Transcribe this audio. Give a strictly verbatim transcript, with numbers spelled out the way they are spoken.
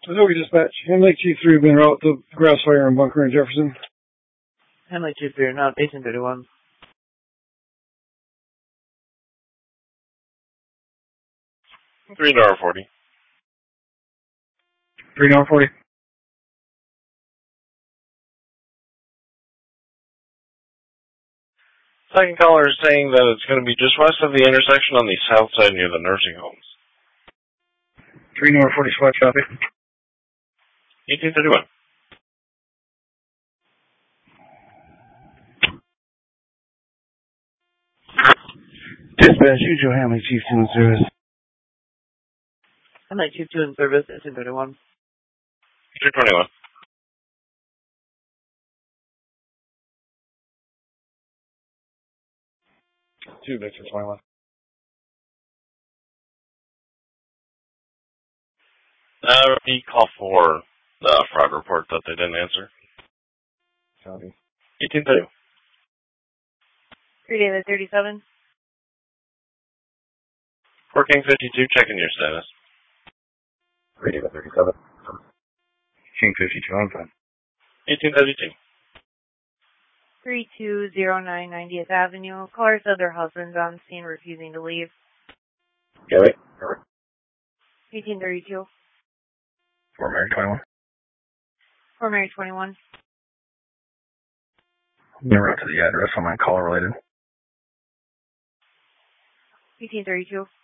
Missouri Dispatch. Hen Lake two three been route to grass fire and bunker in Jefferson. Hen Lake two three, not eighteen thirty-one. three to R forty. three to R forty. Second caller is saying that it's going to be just west of the intersection on the south side near the nursing homes. three to R forty, SWAT copy. eighteen thirty-one. Dispatch, usual Hen Lake two two in service. Hen Lake two two in service, eighteen thirty-one. three twenty-one. two Victor twenty-one. Uh, we call for the fraud report that they didn't answer. Copy. eighteen thirty. three David thirty-seven. four King fifty-two, checking your status. three David thirty-seven. King fifty-two, I'm fine. eighteen thirty-two. three two zero nine ninetieth Avenue. Caller said their husband's on scene refusing to leave. Get it? eighteen thirty-two. Fort Mary twenty-one. Fort Mary twenty-one. I'm going to route to the address on my call related. eighteen thirty-two.